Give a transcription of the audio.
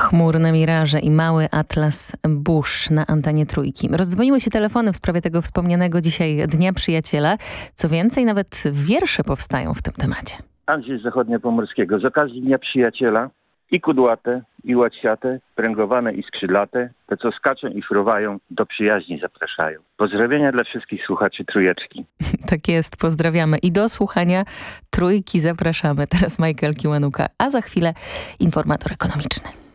Chmurne miraże i mały atlas burz na antenie Trójki. Rozdzwoniły się telefony w sprawie tego wspomnianego dzisiaj Dnia Przyjaciela. Co więcej, nawet wiersze powstają w tym temacie. Andrzej z Zachodniopomorskiego. Z okazji Dnia Przyjaciela i kudłate, i łaciate, pręgowane i skrzydlate, te co skaczą i fruwają, do przyjaźni zapraszają. Pozdrowienia dla wszystkich słuchaczy Trójeczki. Tak jest, pozdrawiamy i do słuchania Trójki zapraszamy. Teraz Michael Kiwanuka, a za chwilę informator ekonomiczny.